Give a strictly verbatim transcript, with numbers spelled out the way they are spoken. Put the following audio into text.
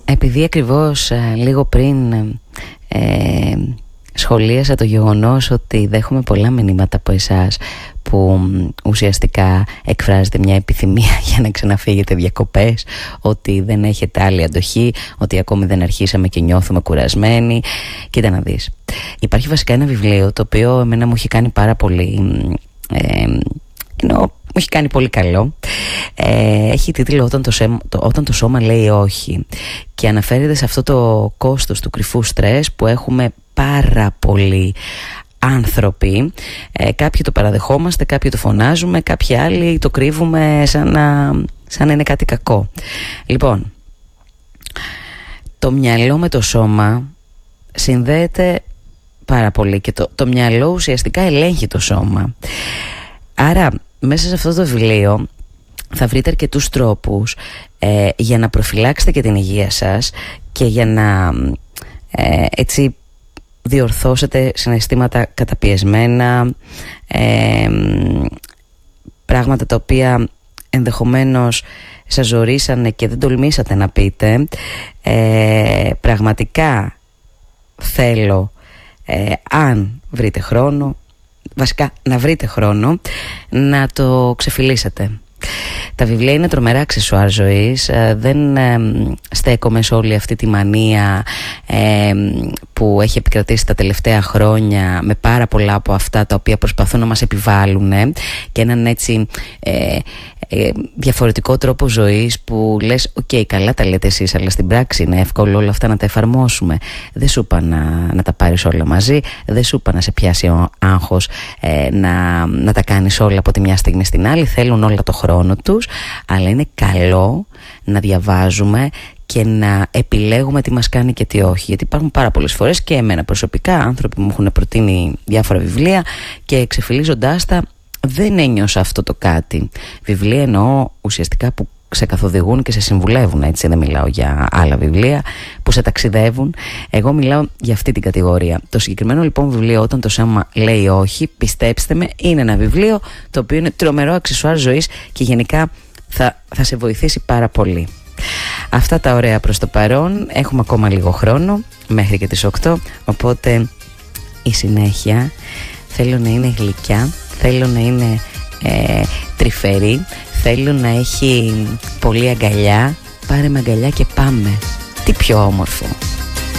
επειδή ακριβώς ε, λίγο πριν ε, σχολίασα το γεγονός ότι δέχομαι πολλά μηνύματα από εσάς που ουσιαστικά εκφράζετε μια επιθυμία για να ξαναφύγετε διακοπές, ότι δεν έχετε άλλη αντοχή, ότι ακόμη δεν αρχίσαμε και νιώθουμε κουρασμένοι. Κοίτα να δεις, υπάρχει βασικά ένα βιβλίο το οποίο εμένα μου έχει κάνει πάρα πολύ ε, ενώ μου έχει κάνει πολύ καλό. ε, Έχει τίτλο όταν το, σέμα, το, «Όταν το σώμα λέει όχι» και αναφέρεται σε αυτό το κόστος του κρυφού στρες που έχουμε πάρα πολλοί άνθρωποι. ε, Κάποιοι το παραδεχόμαστε, κάποιοι το φωνάζουμε, κάποιοι άλλοι το κρύβουμε σαν να, σαν να είναι κάτι κακό. Λοιπόν, το μυαλό με το σώμα συνδέεται πάρα πολύ και το, το μυαλό ουσιαστικά ελέγχει το σώμα. Άρα μέσα σε αυτό το βιβλίο θα βρείτε αρκετούς τρόπους ε, για να προφυλάξετε και την υγεία σας και για να ε, έτσι διορθώσετε συναισθήματα καταπιεσμένα, ε, πράγματα τα οποία ενδεχομένως σας ζορίσανε και δεν τολμήσατε να πείτε. ε, Πραγματικά θέλω, ε, αν βρείτε χρόνο, βασικά να βρείτε χρόνο, να το ξεφυλίσετε. Τα βιβλία είναι τρομερά αξεσουάρ ζωής. Δεν ε, στέκομαι σε όλη αυτή τη μανία ε, που έχει επικρατήσει τα τελευταία χρόνια με πάρα πολλά από αυτά τα οποία προσπαθούν να μας επιβάλλουν και έναν έτσι ε, ε, διαφορετικό τρόπο ζωής που λες οκ, okay, καλά τα λέτε εσείς, αλλά στην πράξη είναι εύκολο όλα αυτά να τα εφαρμόσουμε. Δεν σου είπα να, να τα πάρεις όλα μαζί, δεν σου είπα να σε πιάσει ο άγχος ε, να, να τα κάνεις όλα από τη μια στιγμή στην άλλη. Θέλουν όλα το χρόνο τους, αλλά είναι καλό να διαβάζουμε και να επιλέγουμε τι μας κάνει και τι όχι. Γιατί υπάρχουν πάρα πολλές φορές και εμένα προσωπικά άνθρωποι μου έχουν προτείνει διάφορα βιβλία και ξεφυλίζοντάς τα δεν ένιωσα αυτό το κάτι. Βιβλία εννοώ ουσιαστικά που σε καθοδηγούν και σε συμβουλεύουν, έτσι, δεν μιλάω για άλλα βιβλία που σε ταξιδεύουν. Εγώ μιλάω για αυτή την κατηγορία. Το συγκεκριμένο λοιπόν βιβλίο «Όταν το σώμα λέει όχι», πιστέψτε με, είναι ένα βιβλίο το οποίο είναι τρομερό αξεσουάρ ζωής και γενικά θα, θα σε βοηθήσει πάρα πολύ. Αυτά τα ωραία προς το παρόν. Έχουμε ακόμα λίγο χρόνο μέχρι και τις οκτώ, οπότε η συνέχεια θέλω να είναι γλυκιά, θέλω να είναι ε, τρυφερή, θέλω να έχει πολύ αγκαλιά. Πάρε με αγκαλιά και πάμε. Τι πιο όμορφο.